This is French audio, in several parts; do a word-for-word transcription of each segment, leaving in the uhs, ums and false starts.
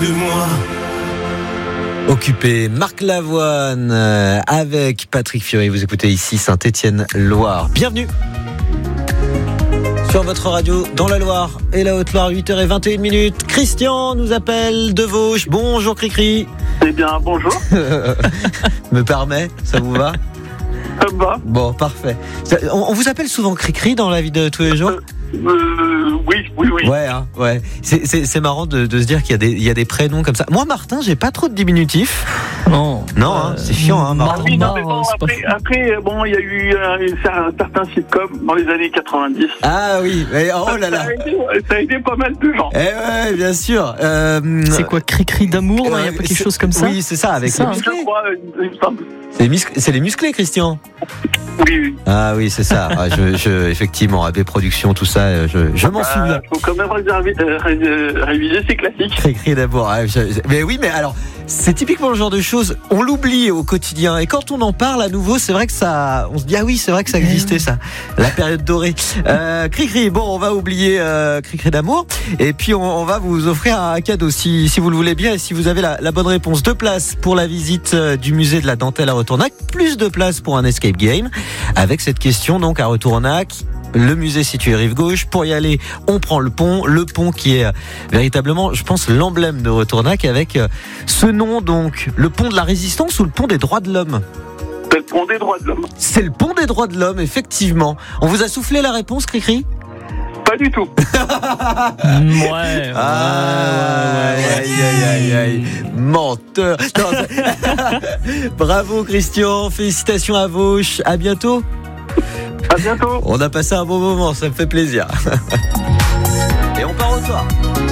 de moi. Occupé, Marc Lavoine euh, avec Patrick Fiori. Vous écoutez ici Saint-Étienne-Loire. Bienvenue sur votre radio dans la Loire et la Haute-Loire, huit heures vingt et une minutes. Christian nous appelle de Vauche. Bonjour Cricri. Eh bien, bonjour. Me permet, ça vous va? Ça me va. Bon, parfait. On, on vous appelle souvent Cricri dans la vie de tous les jours? Euh, oui, oui, oui. Ouais, hein, ouais. C'est, c'est, c'est marrant de, de se dire qu'il y a des, il y a des prénoms comme ça. Moi, Martin, j'ai pas trop de diminutifs. Non, non, hein, c'est chiant, hein, Martin. Oui, non, mais bon, après, après, bon, il y a eu un, un certain sitcom dans les années quatre-vingt-dix. Ah oui, mais oh là là. Ça a aidé, ça a aidé pas mal de gens. Eh ouais, bien sûr. Euh, c'est quoi, Cri-Cri d'amour? Il euh, n'y a pas quelque chose comme ça? Oui, c'est ça, avec c'est les ça, musclés. Je crois, il me semble. C'est les, musclés, c'est les musclés, Christian. Oui, oui. Ah oui, c'est ça. Ah, je, je, effectivement, A B Productions, tout ça, je, je m'en euh, souviens. Il faut quand même réserver, euh, réviser ces classiques. Cri-cri d'abord. Ah, je, mais oui, mais alors, c'est typiquement le genre de choses, on l'oublie au quotidien. Et quand on en parle à nouveau, c'est vrai que ça, on se dit, ah oui, c'est vrai que ça existait, ça. La période dorée. Euh, Cri-cri, bon, on va oublier euh, Cri-cri d'amour. Et puis, on, on va vous offrir un cadeau, si, si vous le voulez bien. Et si vous avez la, la bonne réponse, deux places pour la visite du musée de la dentelle à Retournac, plus de places pour un escape game. Avec cette question, donc, à Retournac. Le musée situé rive gauche. Pour y aller, on prend le pont. Le pont qui est véritablement, je pense, l'emblème de Retournac avec ce nom, donc, le pont de la Résistance ou le pont des droits de l'homme? C'est le pont des droits de l'homme. C'est le pont des droits de l'homme, effectivement. On vous a soufflé la réponse, Cricri? Pas du tout. ouais. Ah, ouais, ouais, aïe, aïe, aïe, aïe. Menteur. Bravo, Christian. Félicitations à Vauche. À bientôt. À bientôt. On a passé un bon moment, ça me fait plaisir. Et on part au soir.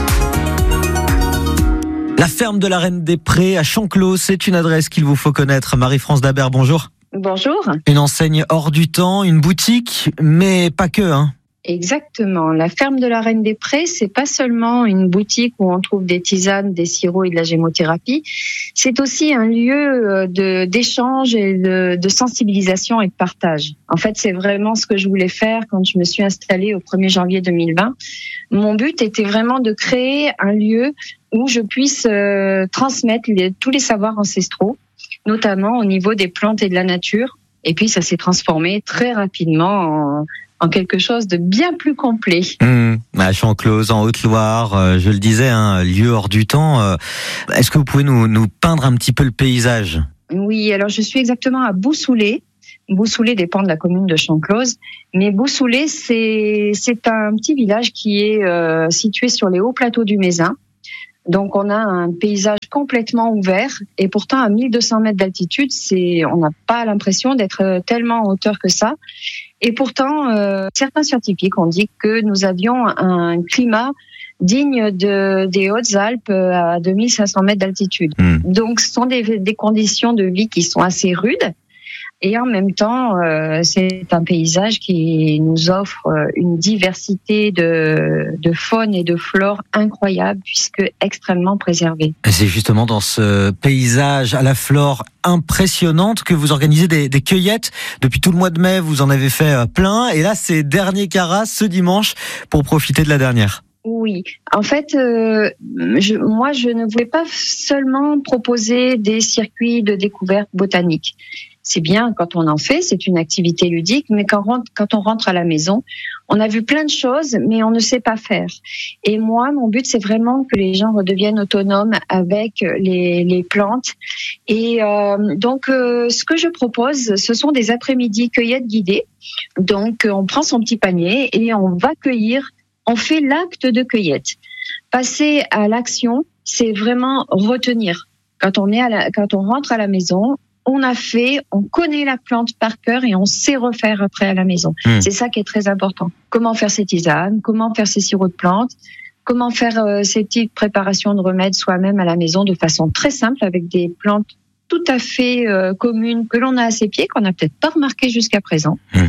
La ferme de la Reine des Prés à Chanclos, c'est une adresse qu'il vous faut connaître. Marie-France Dabert, bonjour. Bonjour. Une enseigne hors du temps, une boutique, mais pas que, hein. Exactement. La ferme de la Reine des Prés, c'est pas seulement une boutique où on trouve des tisanes, des sirops et de la gémothérapie. C'est aussi un lieu de, d'échange et de, de sensibilisation et de partage. En fait, c'est vraiment ce que je voulais faire quand je me suis installée au premier janvier deux mille vingt. Mon but était vraiment de créer un lieu où je puisse euh, transmettre les, tous les savoirs ancestraux, notamment au niveau des plantes et de la nature. Et puis, ça s'est transformé très rapidement en en quelque chose de bien plus complet. Mmh, à Chanclos, en Haute-Loire, euh, je le disais, un lieu hors du temps. Euh, est-ce que vous pouvez nous, nous peindre un petit peu le paysage? Oui, alors je suis exactement à Boussoulé. Boussoulé dépend de la commune de Chanclos, mais Boussoulé, c'est c'est un petit village qui est euh, situé sur les hauts plateaux du Mézin. Donc on a un paysage complètement ouvert et pourtant à mille deux cents mètres d'altitude, c'est on n'a pas l'impression d'être tellement en hauteur que ça. Et pourtant, euh, certains scientifiques ont dit que nous avions un climat digne de, des Hautes-Alpes à deux mille cinq cents mètres d'altitude. Mmh. Donc, ce sont des, des conditions de vie qui sont assez rudes. Et en même temps, euh, c'est un paysage qui nous offre une diversité de, de faune et de flore incroyable puisque extrêmement préservée. C'est justement dans ce paysage à la flore impressionnante que vous organisez des, des cueillettes. Depuis tout le mois de mai, vous en avez fait plein. Et là, c'est dernier caras ce dimanche pour profiter de la dernière. Oui, en fait, euh, je, moi, je ne voulais pas seulement proposer des circuits de découverte botanique. C'est bien quand on en fait, c'est une activité ludique, mais quand on, rentre, quand on rentre à la maison, on a vu plein de choses, mais on ne sait pas faire. Et moi, mon but, c'est vraiment que les gens redeviennent autonomes avec les, les plantes. Et euh, donc, euh, ce que je propose, ce sont des après-midi cueillettes guidées. Donc, on prend son petit panier et on va cueillir. On fait l'acte de cueillette. Passer à l'action, c'est vraiment retenir. Quand on est à la, quand on rentre à la maison, on a fait, on connaît la plante par cœur et on sait refaire après à la maison. Mmh. C'est ça qui est très important. Comment faire ses tisanes, comment faire ses sirops de plantes, comment faire euh, ces petites préparations de remèdes soi-même à la maison de façon très simple avec des plantes tout à fait euh, communes que l'on a à ses pieds, qu'on n'a peut-être pas remarqué jusqu'à présent. Mmh.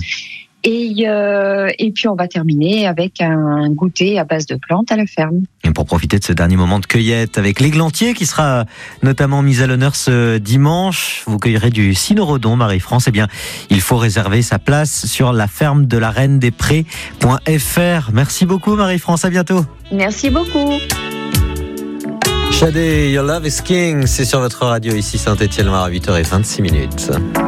Et, euh, et puis on va terminer avec un goûter à base de plantes à la ferme. Et pour profiter de ce dernier moment de cueillette avec l'églantier qui sera notamment mis à l'honneur ce dimanche, vous cueillerez du cynorrhodon, Marie-France. Eh bien, il faut réserver sa place sur la ferme de la reine des prés point f r. Merci beaucoup Marie-France, à bientôt. Merci beaucoup. Shadé, Your Love is King, c'est sur votre radio ici Saint-Étienne-Loire à huit heures vingt-six minutes.